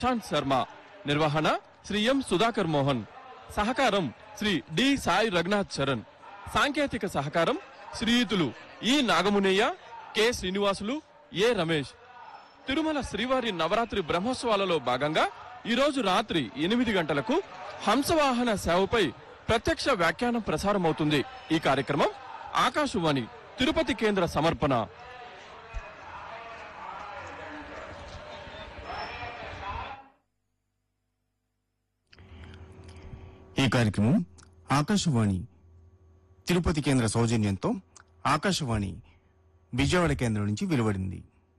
ప్రశాంత్ శర్మ, నిర్వహణ శ్రీ ఎం సుధాకర్ మోహన్, సహకారం శ్రీ డి సాయి రఘునాథ్ చరణ్, సాంకేతిక సహకారం శ్రీయుతులు ఈ నాగమునయ్య, కె శ్రీనివాసులు, ఏ రమేష్. తిరుమల శ్రీవారి నవరాత్రి బ్రహ్మోత్సవాలలో భాగంగా ఈరోజు రాత్రి 8 గంటలకు హంసవాహన సేవపై ప్రత్యక్ష వ్యాఖ్యానం ప్రసారమవుతుంది. ఈ కార్యక్రమం ఆకాశవాణి తిరుపతి కేంద్ర సమర్పణ. ఈ కార్యక్రమం ఆకాశవాణి తిరుపతి కేంద్ర సౌజన్యంతో ఆకాశవాణి విజయవాడ కేంద్రం నుంచి వెలువడింది.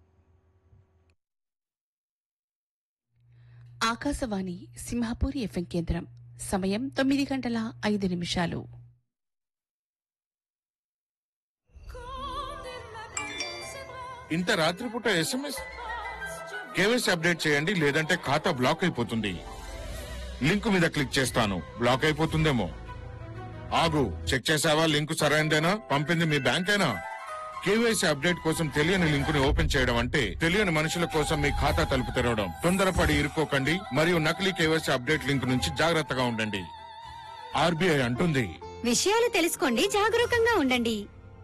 ఆకాశవాణి సింహాపూరి ఎఫ్ఎం కేంద్రం. సమయం 9:05. ఇంత రాత్రిపూట SMS? కేవైసీ అప్డేట్ చేయండి, లేదంటే ఖాతా బ్లాక్ అయిపోతుంది. లింక్ మీద క్లిక్ చేస్తాను, బ్లాక్ అయిపోతుందేమో. ఆగు, చెక్ చేసావా? లింక్ సరైనదేనా? పంపింది మీ బ్యాంకేనా? కేవైసీ అప్డేట్ కోసం తెలియని లింకుని ఓపెన్ చేయడం అంటే తెలియని మనుషుల కోసం మీ ఖాతా తలుపు తెరవడం. తొందరపడి ఇరుక్కోకండి మరియు నకిలీ కేవైసీ అప్డేట్ లింక్ నుంచి జాగ్రత్తగా ఉండండి. ఆర్బీఐ అంటుంది, విషయాలు తెలుసుకోండి, జాగరూకంగా ఉండండి.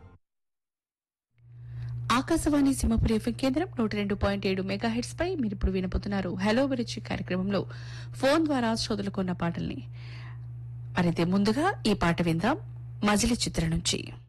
ఆకాశవాణి సింహపురి ఎఫ్ఎం కేంద్రం 102.7 మెగాహెర్ట్జ్ పై మీరు ఇప్పుడు వినబోతున్నారు హలో అభిరుచి కార్యక్రమంలో ఫోన్ ద్వారా శ్రోతలకు ఉన్న పాటల్ని. మరైతే ముందుగా ఈ పాట విందాం, మజిలీ చిత్రం నుంచి.